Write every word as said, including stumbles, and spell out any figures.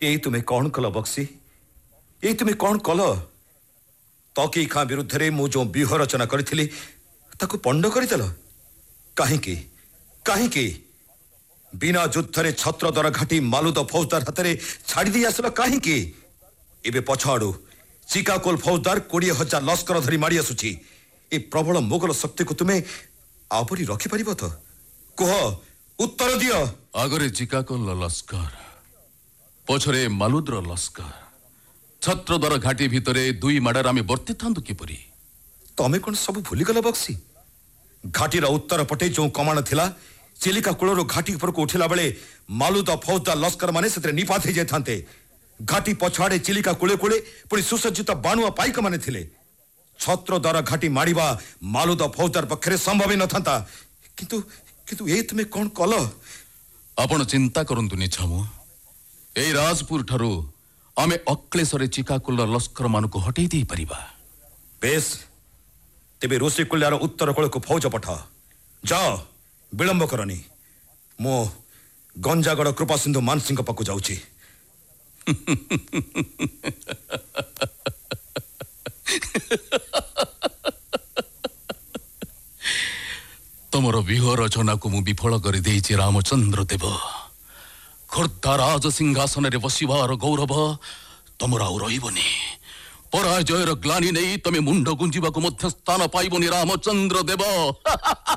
ये तुम्हें कौन कल बक्सी ये तुम्हें कौन कल तकी खां विरुद्ध रे मु जो व्यूह रचना करी ताकू पंड करदेल कहीं कहीं बिना युद्ध रे छत्रधर घाटी मालुद फौजदार हाथ में छाड़ी दी आसल कहीं एबे पछाड़ू चिकाकोल फौजदार कोड़े हजार लस्कर धरी माड़ी आसुची ए प्रबल मोगल शक्ति को तुम्हें आपरी रखी पारिबो तो कह उत्तर दियो। आगरे चिकाकोल लस्कर पछरे मालुद्र लस्कर छत्रधर घाटी भितरे दुई माड़ार आमे वर्ती थांदु किपरि तमे कोन सब भूली गला बक्सी घाटीर उत्तर पटे जो कमाण थिला चिलिका कूलर घाटी ऊपर को उठिला बेले मालुद फौजदार लस्कर माने सेते निपात हे जाथांते घाटी पछाड़े चिलिका कूले कूले पुणी सुसज्जित बाणुआ पाइक माने थिले छत्रधर घाटी मारिबा मालुद फौजदार पक्षरे संभव न था किंतु किंतु ए तुमे कोन कल आपण चिंता करंतुनी छामु ए राजपुर ठारू आमे अक्लेशरे चिकाकोल लस्कर मानको हटेई देई परिबा। बेस तेबे ऋषिकुल्यार उत्तर कोल को फौज पठा जाओ विलंब करनी मो गंजागढ़ कृपा सिंधु मानसिंह पाकु जाउची। तमर व्यूह रचना को मु विफल कर देइछि रामचंद्र देव खोर्धा राज सिंहासन रे बसिबार गौरव तमर आउ रहिबनी पराजयर ग्लानि नहीं तमे मुंड गुंजिबा को मध्य स्थान पाइबनी रामचंद्र देव।